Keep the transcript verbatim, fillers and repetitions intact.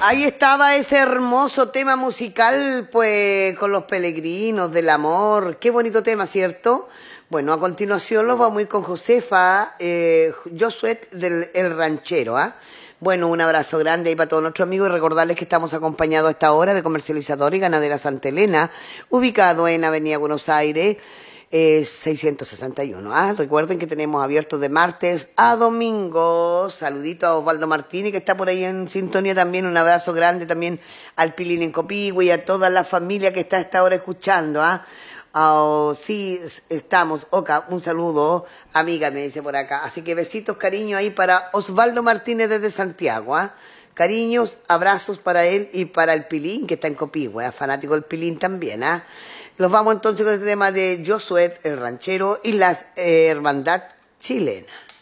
Ahí estaba ese hermoso tema musical, pues, con los peregrinos del amor. Qué bonito tema, ¿cierto? Bueno, a continuación los vamos a ir con Josefa, eh, Josué del El Ranchero, ¿ah? ¿eh? Bueno, un abrazo grande ahí para todos nuestros amigos y recordarles que estamos acompañados a esta hora de Comercializadora y Ganadera Santa Elena, ubicado en Avenida Buenos Aires, eh, seiscientos sesenta y uno. Ah, recuerden que tenemos abiertos de martes a domingo. Saludito a Osvaldo Martínez, que está por ahí en sintonía también. Un abrazo grande también al Pilín en Copihue y a toda la familia que está a esta hora escuchando, ¿ah? ¿eh? Oh, sí, estamos. Oca, un saludo, amiga, me dice por acá. Así que besitos, cariño ahí para Osvaldo Martínez desde Santiago, ¿ah? ¿eh? Cariños, abrazos para él y para el Pilín, que está en Copihue, ¿eh? Fanático del Pilín también, ¿ah? ¿eh? Los vamos entonces con el tema de Josué, el ranchero y la eh, hermandad chilena.